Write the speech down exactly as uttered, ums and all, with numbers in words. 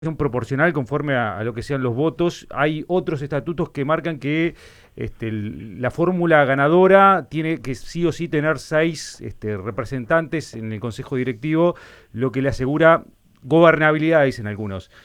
proporcional conforme a, a lo que sean los votos. Hay otros estatutos que marcan que este, el- la fórmula ganadora tiene que sí o sí tener seis este, representantes en el consejo directivo, lo que le asegura gobernabilidad, dicen algunos.